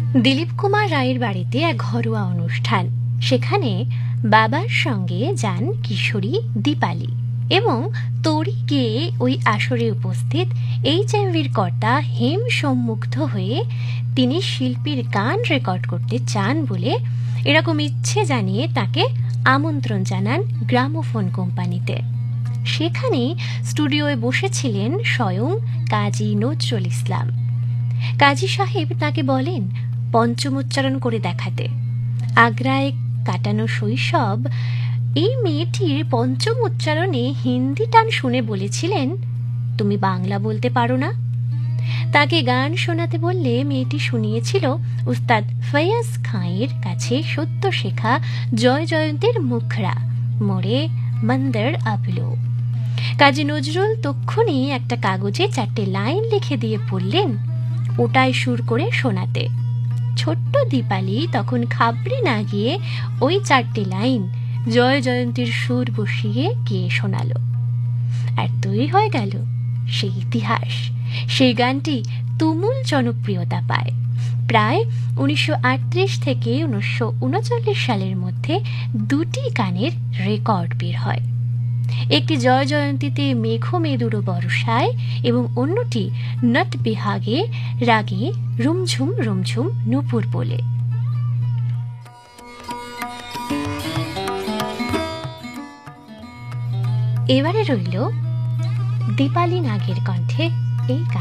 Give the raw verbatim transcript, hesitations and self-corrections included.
দিলীপ কুমার রায়ের বাড়িতে এক ঘরোয়া অনুষ্ঠান। সেখানে বাবার সঙ্গে যান কিশোরী দীপালি এবং তড়ি গিয়ে ওই আসরে উপস্থিত এইচ এমভির কর্তা হেম সম্মুগ্ধ হয়ে তিনি শিল্পীর গান রেকর্ড করতে চান বলে এরকম ইচ্ছে জানিয়ে তাকে আমন্ত্রণ জানান গ্রামোফোন কোম্পানিতে। সেখানে স্টুডিওয়ে বসেছিলেন স্বয়ং কাজী নজরুল ইসলাম। কাজী সাহেব তাকে বলেন পঞ্চম উচ্চারণ করে দেখাতে। আগ্রায় কাটানো শৈশব এই মেয়েটির পঞ্চম উচ্চারণে হিন্দি টান শুনে বলেছিলেন, তুমি বাংলা বলতে পারো না? তাকে গান শোনাতে বললে মেয়েটি শুনিয়েছিল উস্তাদ ফয়াজ খাঁয়ের কাছে সত্য শেখা জয় জয়ন্তীর মুখরা মোড়ে মন্দির আবলো। কাজী নজরুল তক্ষুনি একটা কাগজে চারটে লাইন লিখে দিয়ে পড়লেন ওটাই সুর করে শোনাতে। ছোট্ট দীপালি তখন খাবড়ে না গিয়ে ওই চারটে লাইন জয় জয়ন্তীর সুর বসিয়ে গিয়ে শোনালো। আর তৈরি হয়ে গেল সেই ইতিহাস। সেই গানটি তুমুল জনপ্রিয়তা পায়। প্রায় উনিশশো আটত্রিশ থেকে উনিশশো উনচল্লিশ সালের মধ্যে দুটি গানের রেকর্ড বের হয়। একটি জয় জয়ন্তীতে মেঘ মেদুরো বর্ষায় এবং অন্যটি নট বিহাগে রাগে রুমঝুম রুমঝুম নূপুর বলে। এবারে রইল দীপালি নাগের কণ্ঠে এই গান।